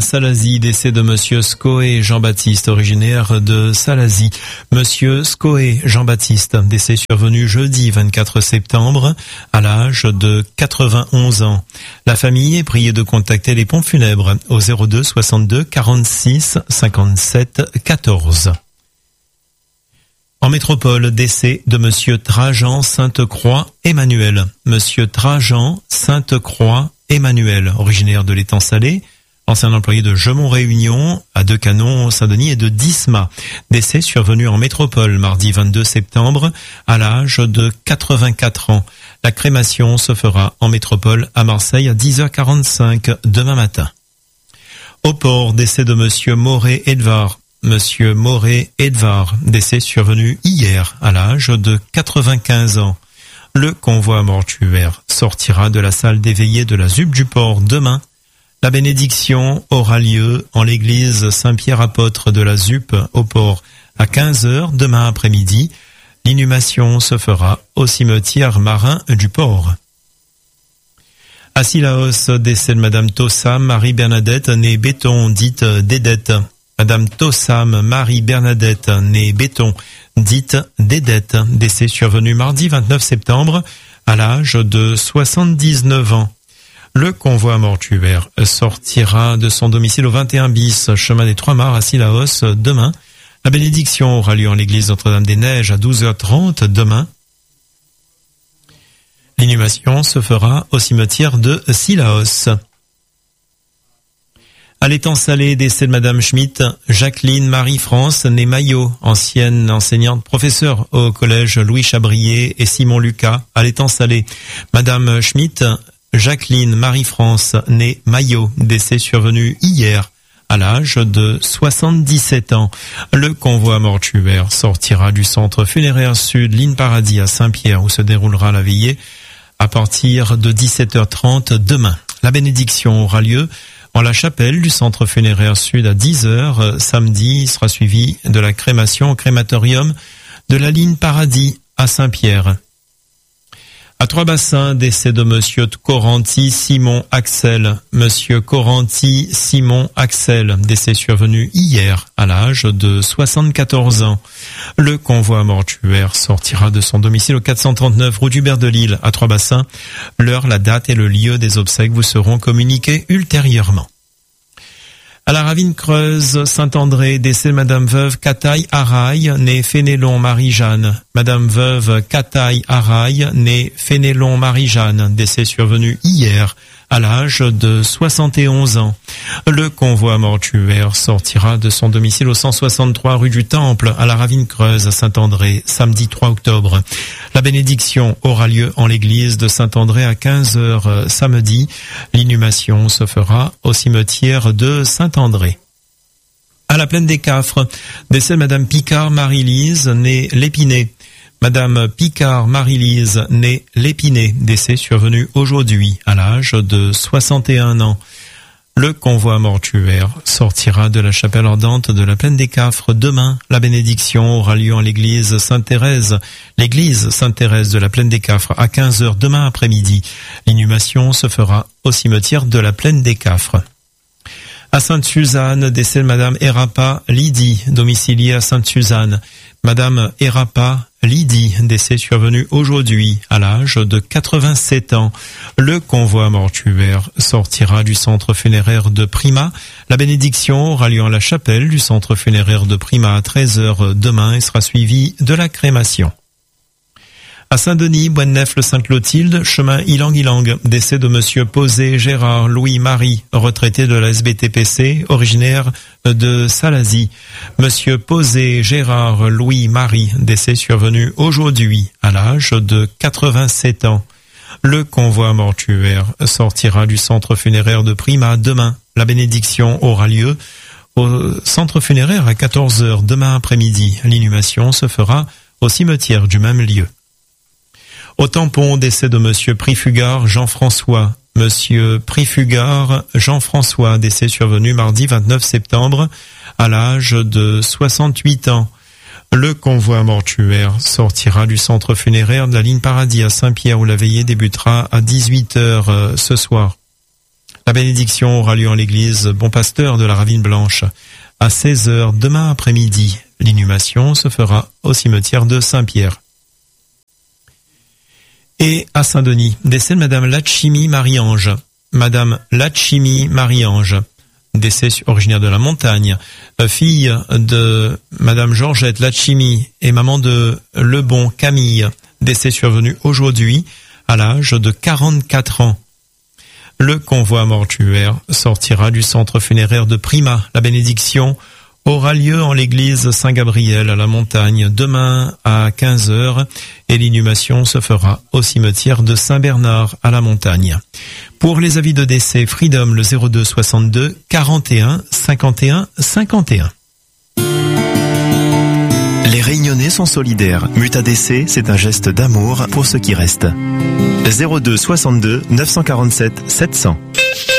Salazie, décès de monsieur Scoé Jean-Baptiste, originaire de Salazie. Monsieur Scoé Jean-Baptiste, décès survenu jeudi 24 septembre, à l'âge de 91 ans. La famille est priée de contacter les pompes funèbres au 02 62 46 57 14. En métropole, décès de monsieur Trajan Sainte-Croix Emmanuel. Monsieur Trajan Sainte-Croix Emmanuel, originaire de l'étang Salé, ancien employé de Gemont-Réunion, à Deux-Canons, Saint-Denis et de Disma. Décès survenu en métropole mardi 22 septembre à l'âge de 84 ans. La crémation se fera en métropole à Marseille à 10h45 demain matin. Au port, décès de monsieur Moret-Edvard. Monsieur Moret-Edvard, décès survenu hier à l'âge de 95 ans. Le convoi mortuaire sortira de la salle des veillées de la ZUP du port demain. La bénédiction aura lieu en l'église Saint-Pierre-Apôtre de la ZUP au port à 15h demain après-midi. L'inhumation se fera au cimetière marin du port. À Sillaos, décès de madame Tossam Marie-Bernadette, née Béton, dite Dédette. Madame Tossam Marie-Bernadette, née Béton, dite Dédette, décès survenu mardi 29 septembre à l'âge de 79 ans. Le convoi mortuaire sortira de son domicile au 21 bis, chemin des Trois Mares à Sillaos demain. La bénédiction aura lieu en l'église Notre-Dame-des-Neiges à 12h30 demain. L'inhumation se fera au cimetière de Sillaos. À l'étang Salé, décès de madame Schmitt, Jacqueline Marie-France, née Maillot, ancienne enseignante professeure au collège Louis Chabrier et Simon Lucas, à l'étang Salé. Madame Schmitt, Jacqueline Marie-France, née Maillot, décès survenu hier, à l'âge de 77 ans. Le convoi mortuaire sortira du centre funéraire sud, ligne Paradis à Saint-Pierre, où se déroulera la veillée à partir de 17h30 demain. La bénédiction aura lieu en la chapelle du centre funéraire sud à 10h. Samedi sera suivi de la crémation au crématorium de la ligne Paradis à Saint-Pierre. À Trois-Bassins, décès de monsieur Coranti Simon Axel. Monsieur Coranti Simon Axel, décès survenu hier à l'âge de 74 ans. Le convoi mortuaire sortira de son domicile au 439 rue du Berre de Lille à Trois-Bassins. L'heure, la date et le lieu des obsèques vous seront communiqués ultérieurement. À la Ravine Creuse, Saint-André, décès madame veuve Cataille Araille, née Fénélon Marie-Jeanne. Madame veuve Cataille Araille, née Fénélon Marie-Jeanne, décès survenu hier, à l'âge de 71 ans. Le convoi mortuaire sortira de son domicile au 163 rue du Temple, à la Ravine Creuse, à Saint-André, samedi 3 octobre. La bénédiction aura lieu en l'église de Saint-André à 15h samedi. L'inhumation se fera au cimetière de Saint-André. À la Plaine des Cafres, décès de madame Picard Marie-Lise, née L'Épinay. Madame Picard Marie-Lise, née L'Épinay, décès survenu aujourd'hui à l'âge de 61 ans. Le convoi mortuaire sortira de la chapelle ardente de la Plaine des Cafres demain. La bénédiction aura lieu en l'église Sainte-Thérèse de la Plaine des Cafres à 15h demain après-midi. L'inhumation se fera au cimetière de la Plaine des Cafres. À Sainte-Suzanne, décès de madame Erapa Lydie, domiciliée à Sainte-Suzanne. Madame Erapa Lydie, décès survenu aujourd'hui à l'âge de 87 ans. Le convoi mortuaire sortira du centre funéraire de Prima. La bénédiction aura lieu en la chapelle du centre funéraire de Prima à 13h demain et sera suivie de la crémation. À Saint-Denis, Bois-de-Neuf-le-Sainte-Clotilde, chemin Ilang-Ilang, décès de monsieur Posé Gérard Louis-Marie, retraité de la SBTPC, originaire de Salazie. Monsieur Posé Gérard Louis-Marie, décès survenu aujourd'hui à l'âge de 87 ans. Le convoi mortuaire sortira du centre funéraire de Prima demain. La bénédiction aura lieu au centre funéraire à 14h demain après-midi. L'inhumation se fera au cimetière du même lieu. Au tampon, décès de monsieur Prifugard Jean-François. Monsieur Prifugard Jean-François, décès survenu mardi 29 septembre à l'âge de 68 ans. Le convoi mortuaire sortira du centre funéraire de la ligne Paradis à Saint-Pierre où la veillée débutera à 18h ce soir. La bénédiction aura lieu en l'église Bon Pasteur de la Ravine Blanche à 16h demain après-midi. L'inhumation se fera au cimetière de Saint-Pierre. Et à Saint-Denis, décès de Madame Lachimi Marie-Ange. Madame Lachimi Marie-Ange, décès originaire de la Montagne, fille de Madame Georgette Lachimi et maman de Lebon Camille, décès survenu aujourd'hui à l'âge de 44 ans. Le convoi mortuaire sortira du centre funéraire de Prima. La bénédiction aura lieu en l'église Saint-Gabriel à la Montagne demain à 15h et l'inhumation se fera au cimetière de Saint-Bernard à la Montagne. Pour les avis de décès, Freedom le 02 62 41 51 51. Les Réunionnais sont solidaires. Mutadc, c'est un geste d'amour pour ceux qui restent. 02 62 947 700.